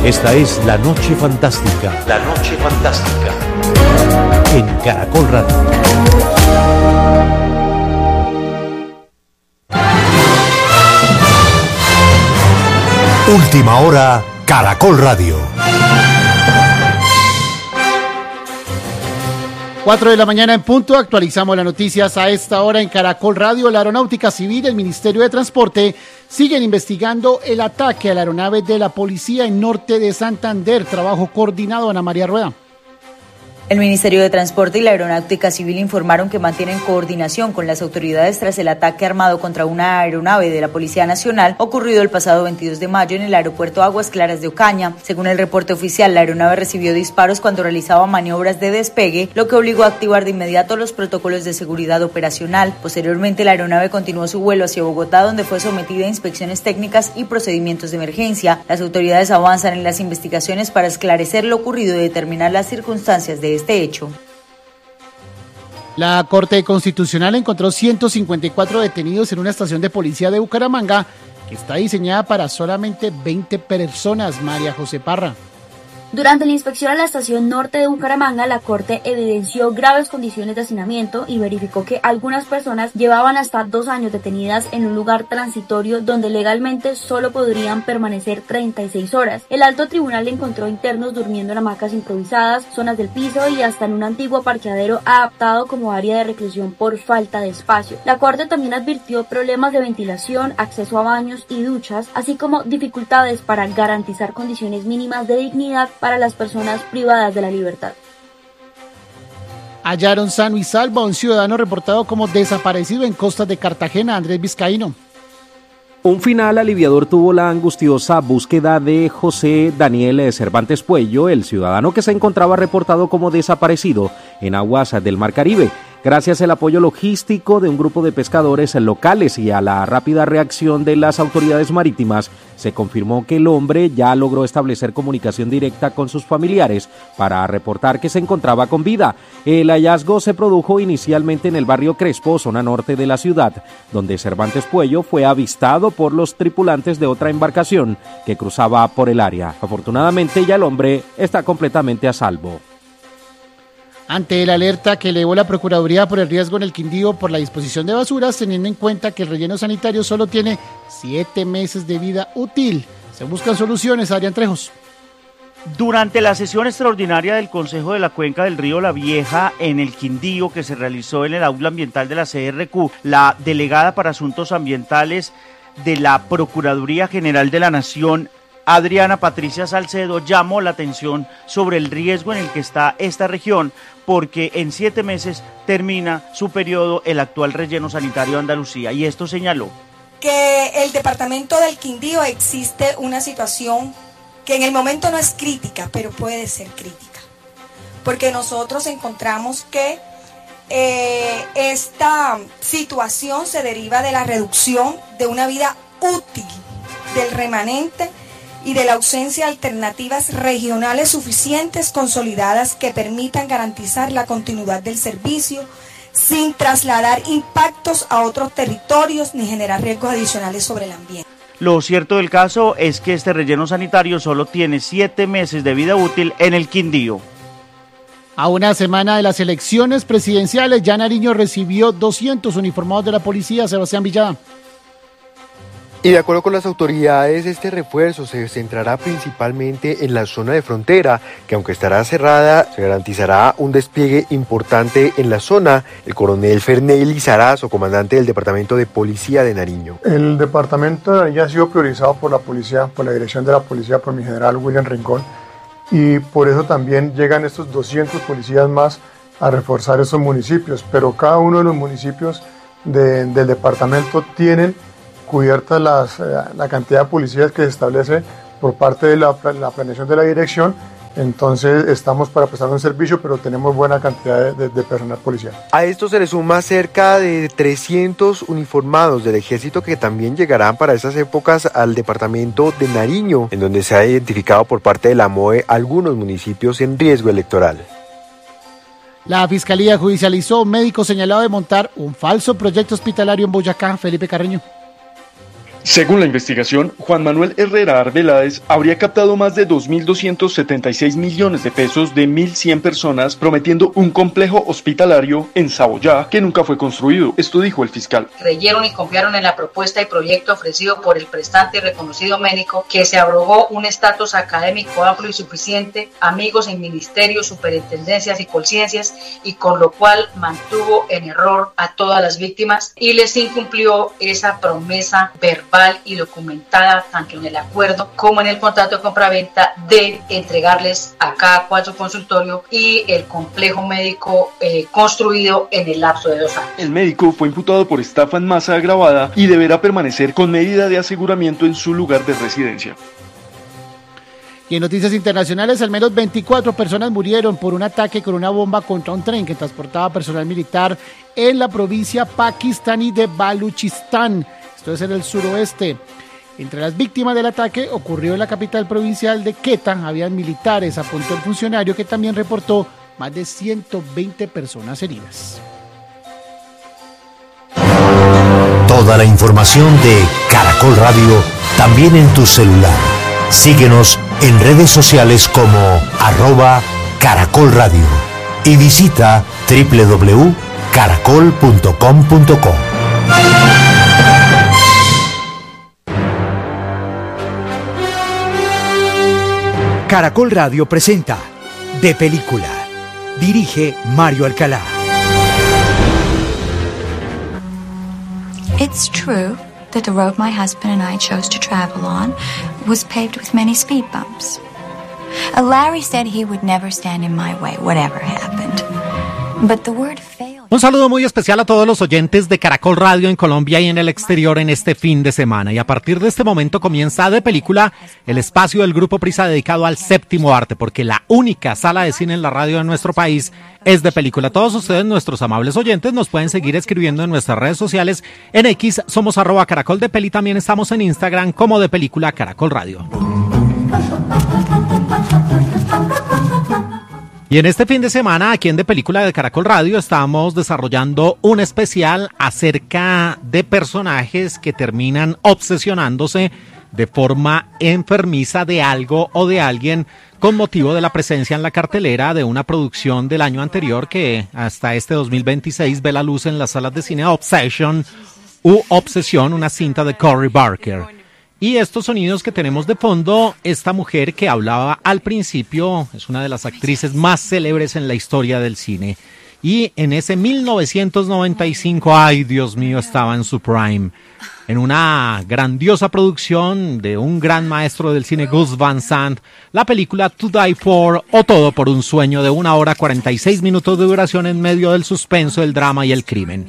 Esta es La Noche Fantástica. La Noche Fantástica. En Caracol Radio. Última hora, Caracol Radio. 4 de la mañana en punto, actualizamos las noticias a esta hora en Caracol Radio. La Aeronáutica Civil y el Ministerio de Transporte siguen investigando el ataque a la aeronave de la policía en norte de Santander. Trabajo coordinado, Ana María Rueda. El Ministerio de Transporte y la Aeronáutica Civil informaron que mantienen coordinación con las autoridades tras el ataque armado contra una aeronave de la Policía Nacional ocurrido el pasado 22 de mayo en el aeropuerto Aguas Claras de Ocaña. Según el reporte oficial, la aeronave recibió disparos cuando realizaba maniobras de despegue, lo que obligó a activar de inmediato los protocolos de seguridad operacional. Posteriormente, la aeronave continuó su vuelo hacia Bogotá, donde fue sometida a inspecciones técnicas y procedimientos de emergencia. Las autoridades avanzan en las investigaciones para esclarecer lo ocurrido y determinar las circunstancias de este hecho. La Corte Constitucional encontró 154 detenidos en una estación de policía de Bucaramanga que está diseñada para solamente 20 personas. María José Parra. Durante la inspección a la estación norte de Bucaramanga, la Corte evidenció graves condiciones de hacinamiento y verificó que algunas personas llevaban hasta 2 años detenidas en un lugar transitorio donde legalmente solo podrían permanecer 36 horas. El alto tribunal encontró internos durmiendo en hamacas improvisadas, zonas del piso y hasta en un antiguo parqueadero adaptado como área de reclusión por falta de espacio. La Corte también advirtió problemas de ventilación, acceso a baños y duchas, así como dificultades para garantizar condiciones mínimas de dignidad para las personas privadas de la libertad. Hallaron sano y salvo a un ciudadano reportado como desaparecido en costas de Cartagena. Andrés Vizcaíno. Un final aliviador tuvo la angustiosa búsqueda de José Daniel Cervantes Puello, el ciudadano que se encontraba reportado como desaparecido en aguas del Mar Caribe. Gracias al apoyo logístico de un grupo de pescadores locales y a la rápida reacción de las autoridades marítimas, se confirmó que el hombre ya logró establecer comunicación directa con sus familiares para reportar que se encontraba con vida. El hallazgo se produjo inicialmente en el barrio Crespo, zona norte de la ciudad, donde Cervantes Puello fue avistado por los tripulantes de otra embarcación que cruzaba por el área. Afortunadamente ya el hombre está completamente a salvo. Ante la alerta que elevó la Procuraduría por el riesgo en el Quindío por la disposición de basuras, teniendo en cuenta que el relleno sanitario solo tiene 7 meses de vida útil, se buscan soluciones. Adrián Trejos. Durante la sesión extraordinaria del Consejo de la Cuenca del Río La Vieja en el Quindío, que se realizó en el aula ambiental de la CRQ, la delegada para asuntos ambientales de la Procuraduría General de la Nación, Adriana Patricia Salcedo, llamó la atención sobre el riesgo en el que está esta región, porque en 7 meses termina su periodo el actual relleno sanitario de Andalucía, y esto señaló. Que el departamento del Quindío existe una situación que en el momento no es crítica, pero puede ser crítica, porque nosotros encontramos que esta situación se deriva de la reducción de una vida útil del remanente y de la ausencia de alternativas regionales suficientes consolidadas que permitan garantizar la continuidad del servicio sin trasladar impactos a otros territorios ni generar riesgos adicionales sobre el ambiente. Lo cierto del caso es que este relleno sanitario solo tiene 7 meses de vida útil en el Quindío. A una semana de las elecciones presidenciales, ya Nariño recibió 200 uniformados de la policía. Sebastián Villada. Y de acuerdo con las autoridades, este refuerzo se centrará principalmente en la zona de frontera, que aunque estará cerrada, se garantizará un despliegue importante en la zona. El coronel Ferney Lizarazo, comandante del Departamento de Policía de Nariño. El departamento de Nariño ha sido priorizado por la policía, por la dirección de la policía, por mi general William Rincón, y por eso también llegan estos 200 policías más a reforzar esos municipios, pero cada uno de los municipios del departamento tienen cubierta la cantidad de policías que se establece por parte de la planeación de la dirección. Entonces estamos para prestar un servicio, pero tenemos buena cantidad de personal policial. A esto se le suma cerca de 300 uniformados del ejército que también llegarán para esas épocas al departamento de Nariño, en donde se ha identificado por parte de la MOE algunos municipios en riesgo electoral. La Fiscalía judicializó a un médico señalado de montar un falso proyecto hospitalario en Boyacá. Felipe Carreño. Según la investigación, Juan Manuel Herrera Arbeláez habría captado más de 2.276 millones de pesos de 1.100 personas prometiendo un complejo hospitalario en Saboyá que nunca fue construido. Esto dijo el fiscal. Creyeron y confiaron en la propuesta y proyecto ofrecido por el prestante y reconocido médico, que se abrogó un estatus académico amplio y suficiente, amigos en ministerios, superintendencias y colciencias, y con lo cual mantuvo en error a todas las víctimas y les incumplió esa promesa verbal y documentada tanto en el acuerdo como en el contrato de compraventa de entregarles a cada cual su consultorio y el complejo médico construido en el lapso de 2 años. El médico fue imputado por estafa en masa agravada y deberá permanecer con medida de aseguramiento en su lugar de residencia. Y en noticias internacionales, al menos 24 personas murieron por un ataque con una bomba contra un tren que transportaba personal militar en la provincia pakistaní de Baluchistán. Esto es en el suroeste. Entre las víctimas del ataque ocurrió en la capital provincial de Quetta. Habían militares, apuntó el funcionario, que también reportó más de 120 personas heridas. Toda la información de Caracol Radio también en tu celular. Síguenos en redes sociales como @Caracol Radio y visita www.caracol.com.co. Caracol Radio presenta De Película. Dirige Mario Alcalá. It's true that the road my husband and I chose to travel on was paved with many speed bumps. Larry said he would never stand in my way, whatever happened. But the word failed. Un saludo muy especial a todos los oyentes de Caracol Radio en Colombia y en el exterior en este fin de semana. Y a partir de este momento comienza De Película, el espacio del Grupo Prisa dedicado al séptimo arte, porque la única sala de cine en la radio de nuestro país es De Película. Todos ustedes, nuestros amables oyentes, nos pueden seguir escribiendo en nuestras redes sociales. En X somos @CaracolDePeli, también estamos en Instagram como De Película Caracol Radio. Y en este fin de semana, aquí en De Película de Caracol Radio, estamos desarrollando un especial acerca de personajes que terminan obsesionándose de forma enfermiza de algo o de alguien con motivo de la presencia en la cartelera de una producción del año anterior que hasta este 2026 ve la luz en las salas de cine, Obsession u Obsesión, una cinta de Cory Barker. Y estos sonidos que tenemos de fondo, esta mujer que hablaba al principio, es una de las actrices más célebres en la historia del cine. Y en ese 1995, ay Dios mío, estaba en su prime. En una grandiosa producción de un gran maestro del cine, Gus Van Sant, la película To Die For, o Todo por un sueño, de 1 hora 46 minutos de duración en medio del suspenso, el drama y el crimen.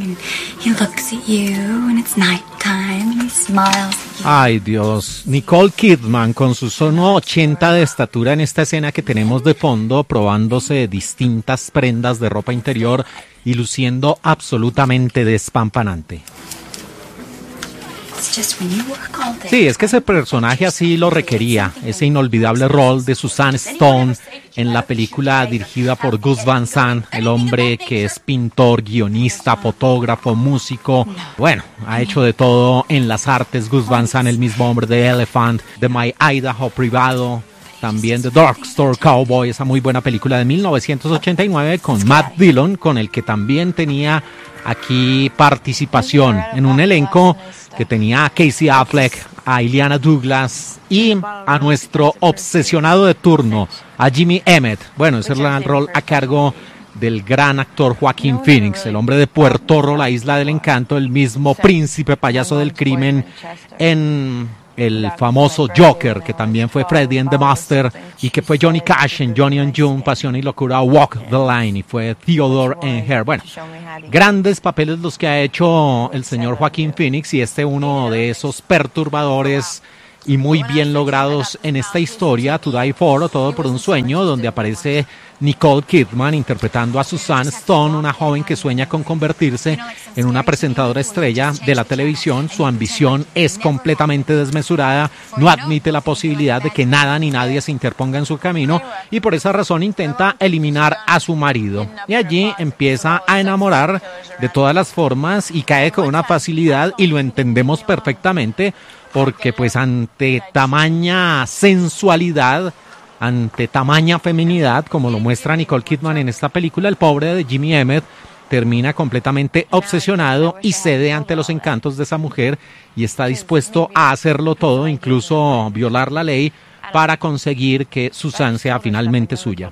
Ay Dios, Nicole Kidman con su 1,80 de estatura en esta escena que tenemos de fondo, probándose distintas prendas de ropa interior y luciendo absolutamente despampanante. Sí, es que ese personaje así lo requería, ese inolvidable rol de Susan Stone en la película dirigida por Gus Van Sant, el hombre que es pintor, guionista, fotógrafo, músico. Bueno, ha hecho de todo en las artes. Gus Van Sant, el mismo hombre de Elephant, de My Idaho Privado, también de Drugstore Cowboy, esa muy buena película de 1989 con Matt Dillon, con el que también tenía aquí participación en un elenco que tenía a Casey Affleck, a Iliana Douglas y a nuestro obsesionado de turno, a Jimmy Emmett. Bueno, ese era el rol a cargo del gran actor Joaquín Phoenix, el hombre de Puerto, la isla del encanto, el mismo príncipe payaso del crimen en el famoso Joker, que también fue Freddy and the Master, y que fue Johnny Cash en Johnny and June, Pasión y Locura, Walk the Line, y fue Theodore en Hair. Bueno, grandes papeles los que ha hecho el señor Joaquín Phoenix, y uno de esos perturbadores y muy bien logrados en esta historia, To Die For o Todo por un Sueño, donde aparece Nicole Kidman interpretando a Susan Stone, una joven que sueña con convertirse en una presentadora estrella de la televisión. Su ambición es completamente desmesurada, no admite la posibilidad de que nada ni nadie se interponga en su camino y por esa razón intenta eliminar a su marido. Y allí empieza a enamorar de todas las formas y cae con una facilidad, y lo entendemos perfectamente porque pues ante tamaña sensualidad, ante tamaña feminidad, como lo muestra Nicole Kidman en esta película, el pobre de Jimmy Emmett termina completamente obsesionado y cede ante los encantos de esa mujer y está dispuesto a hacerlo todo, incluso violar la ley, para conseguir que Susan sea finalmente suya.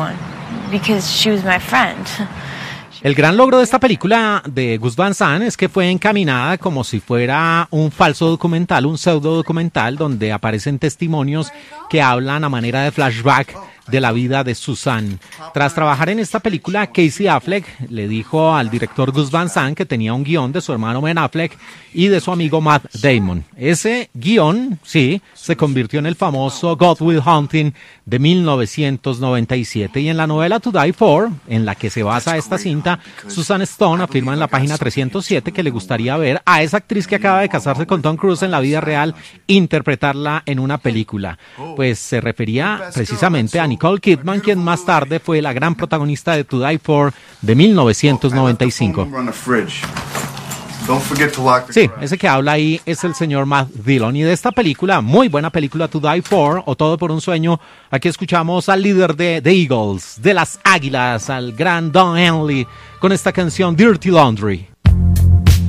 El gran logro de esta película de Gus Van Sant es que fue encaminada como si fuera un falso documental, un pseudo documental, donde aparecen testimonios que hablan a manera de flashback de la vida de Susan. Tras trabajar en esta película, Casey Affleck le dijo al director Gus Van Sant que tenía un guión de su hermano Ben Affleck y de su amigo Matt Damon. Ese guión, sí, se convirtió en el famoso Good Will Hunting de 1997. Y en la novela To Die For, en la que se basa esta cinta, Susan Stone afirma en la página 307 que le gustaría ver a esa actriz que acaba de casarse con Tom Cruise en la vida real interpretarla en una película. Pues se refería precisamente a Nicole Kidman, quien más tarde fue la gran protagonista de To Die For de 1995. Sí, ese que habla ahí es el señor Matt Dillon. Y de esta película, muy buena película, To Die For o Todo por un Sueño, aquí escuchamos al líder de The Eagles, de las Águilas, al gran Don Henley, con esta canción Dirty Laundry.